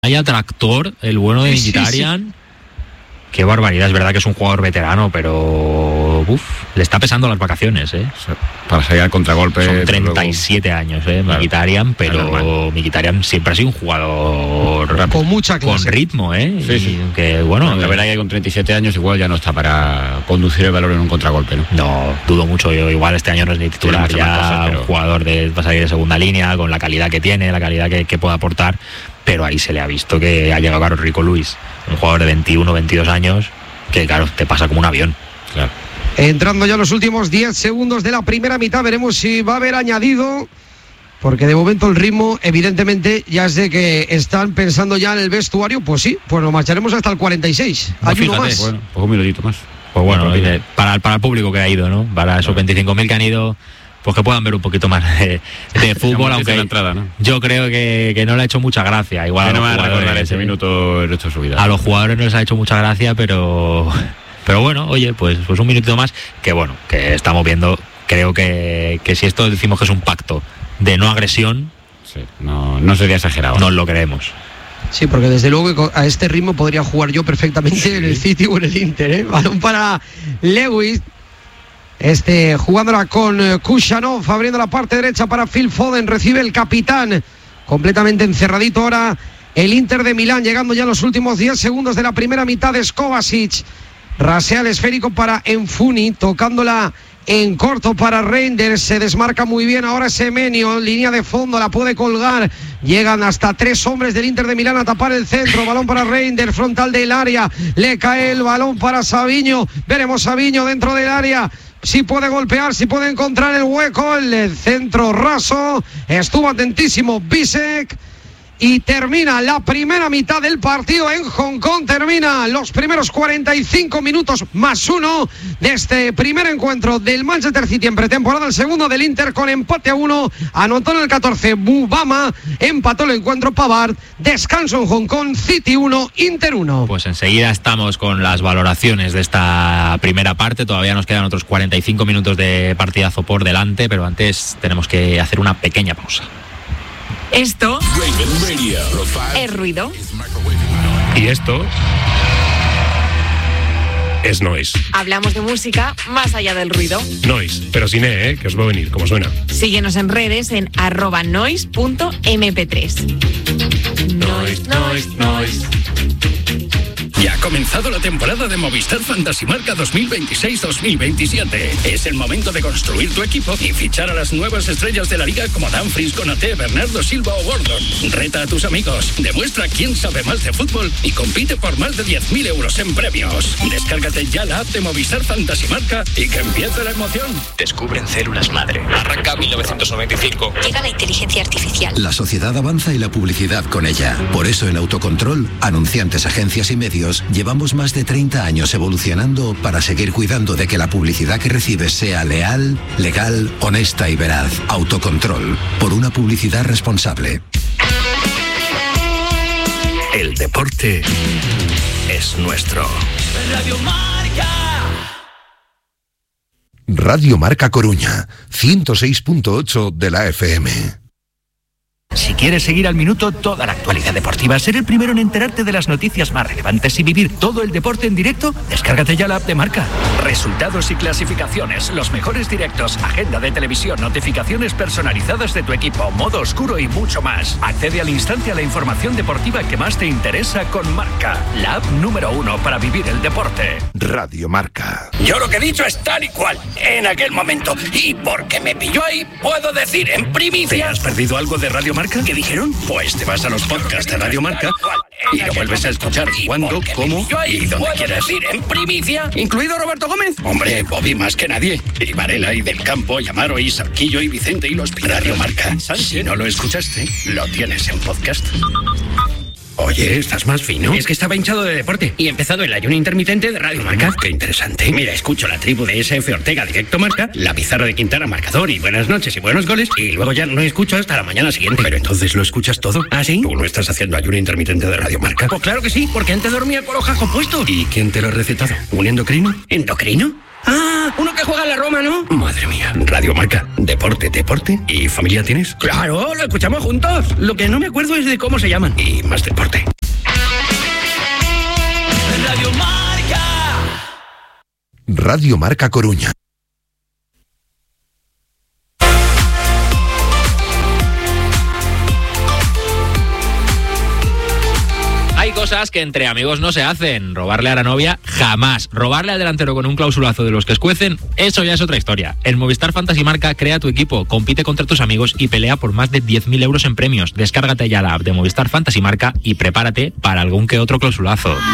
Vaya tractor, el bueno de Mkhitaryan. Sí. Qué barbaridad, es verdad que es un jugador veterano, pero le está pesando las vacaciones, para salir al contragolpe. Son 37 luego... años, Mkhitaryan, pero Mkhitaryan siempre ha sido un jugador con mucha clase, con ritmo, Sí. Que bueno, la verdad que con 37 años igual ya no está para conducir el balón en un contragolpe, ¿no? No, dudo mucho. Yo igual este año no es ni titular, ya un jugador va a salir de segunda línea con la calidad que tiene, la calidad que puede aportar. Pero ahí se le ha visto que ha llegado Carlos Rico Luis, un jugador de 21, 22 años, que claro, te pasa como un avión. Claro. Entrando ya los últimos 10 segundos de la primera mitad, veremos si va a haber añadido, porque de momento el ritmo, evidentemente, ya es de que están pensando ya en el vestuario. Pues sí, pues nos marcharemos hasta el 46. No, hay uno más. Bueno, pues un minutito más. Pues bueno, para el público que ha ido, ¿no? Para esos 25.000 que han ido, pues que puedan ver un poquito más de fútbol, aunque entrada, ¿no? Yo creo que no le ha hecho mucha gracia. Igual a los van a jugadores, recordar ese minuto el resto de su vida. A los jugadores no les ha hecho mucha gracia, pero bueno, oye, pues un minutito más, que bueno, que estamos viendo. Creo que si esto decimos que es un pacto de no agresión, sí, no sería exagerado. Nos lo creemos. Sí, porque desde luego a este ritmo podría jugar yo perfectamente en el City o en el Inter, Balón para Lewis. Jugándola con Kushanov, abriendo la parte derecha para Phil Foden, recibe el capitán, completamente encerradito ahora el Inter de Milán, llegando ya a los últimos 10 segundos de la primera mitad de Kovacic, rasea el esférico para Enfuni, tocándola en corto para Reinders, se desmarca muy bien ahora Semenyo, línea de fondo, la puede colgar, llegan hasta 3 hombres del Inter de Milán a tapar el centro, balón para Reinders, frontal del área, le cae el balón para Savinho, veremos Savinho dentro del área, si puede golpear, si puede encontrar el hueco, el centro raso, estuvo atentísimo Bisek. Y termina la primera mitad del partido en Hong Kong, termina los primeros 45 minutos más 1 de este primer encuentro del Manchester City en pretemporada, el segundo del Inter con empate a 1, anotó en el 14 Mubama, empató el encuentro Pavard, descanso en Hong Kong, City 1, Inter 1. Pues enseguida estamos con las valoraciones de esta primera parte, todavía nos quedan otros 45 minutos de partidazo por delante, pero antes tenemos que hacer una pequeña pausa. Esto es ruido. Y esto es noise. Hablamos de música más allá del ruido. Noise, pero sin que os va a venir, como suena. Síguenos en redes en @noise.mp3. Noise. Ya ha comenzado la temporada de Movistar Fantasy Marca 2026-2027. Es el momento de construir tu equipo y fichar a las nuevas estrellas de la liga como Dumfries, Konaté, Bernardo Silva o Gordon. Reta a tus amigos, demuestra quién sabe más de fútbol y compite por más de 10.000 euros en premios. Descárgate ya la app de Movistar Fantasy Marca y que empiece la emoción. Descubren células madre. Arranca 1995. Llega la inteligencia artificial. La sociedad avanza y la publicidad con ella. Por eso en Autocontrol, anunciantes, agencias y medios, llevamos más de 30 años evolucionando para seguir cuidando de que la publicidad que recibes sea leal, legal, honesta y veraz. Autocontrol, por una publicidad responsable. El deporte es nuestro. Radio Marca. Radio Marca Coruña, 106.8 de la FM. Si quieres seguir al minuto toda la actualidad deportiva, ser el primero en enterarte de las noticias más relevantes y vivir todo el deporte en directo, descárgate ya la app de Marca. Resultados y clasificaciones, los mejores directos, agenda de televisión, notificaciones personalizadas de tu equipo, modo oscuro y mucho más. Accede al instante a la información deportiva que más te interesa con Marca, la app número 1 para vivir el deporte. Radio Marca. Yo lo que he dicho es tal y cual, en aquel momento. Y porque me pilló ahí, puedo decir en primicia... ¿Te has perdido algo de Radio Marca? ¿Qué dijeron? Pues te vas a los podcasts de Radio Marca y lo vuelves a escuchar cuando, cómo y donde quieras. Ir en primicia, incluido Roberto Gómez. Hombre, Bobby más que nadie. Y Varela y Del Campo, y Amaro y Sarquillo y Vicente y los Radio Marca. Si no lo escuchaste, lo tienes en podcast. Oye, estás más fino. Es que estaba hinchado de deporte y he empezado el ayuno intermitente de Radio Marca. Qué interesante. Mira, escucho la tribu de SF Ortega Directo Marca, la pizarra de Quintana marcador y buenas noches y buenos goles, y luego ya no escucho hasta la mañana siguiente. Pero entonces lo escuchas todo. ¿Ah, sí? ¿Tú no estás haciendo ayuno intermitente de Radio Marca? Pues claro que sí, porque antes dormía con los jajos puestos. ¿Y quién te lo ha recetado? ¿Un endocrino? ¿Endocrino? ¡Ah! uno que juega en la Roma, ¿no? Madre mía, Radio Marca, deporte y familia tienes. Claro, lo escuchamos juntos. Lo que no me acuerdo es de cómo se llaman. Y más deporte. Radio Marca. Radio Marca Coruña. Hay cosas que entre amigos no se hacen. Robarle a la novia, jamás. Robarle al delantero con un clausulazo de los que escuecen, eso ya es otra historia. En Movistar Fantasy Marca, crea tu equipo, compite contra tus amigos y pelea por más de 10.000 euros en premios. Descárgate ya la app de Movistar Fantasy Marca y prepárate para algún que otro clausulazo.